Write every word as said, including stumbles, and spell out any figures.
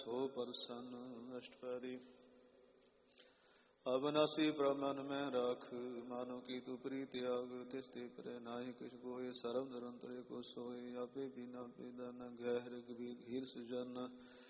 ਸੋ ਪ੍ਰਸੰਨ। ਅਸ਼ਟਪਦੀ। ਅਬਨਾਸੀ ਪ੍ਰਭ ਮਨ ਮੈਂ ਰਾਖ, ਮਾਨੋ ਕੀ ਤੂ ਪ੍ਰੀਤ ਆਗ। ਤਿਸ ਤੇ ਪਰੇ ਨਾਹੀ ਕਿਛ ਕੋਇ, ਸਰਬ ਨਿਰੰਤਰ ਏਕੋ ਸੋਇ। ਆਪੇ ਬਿਨਾ ਬੇਦਾ ਨ ਗਹਿ, ਰਘਬੀਰ ਹੀਰ ਸੁਜਨ।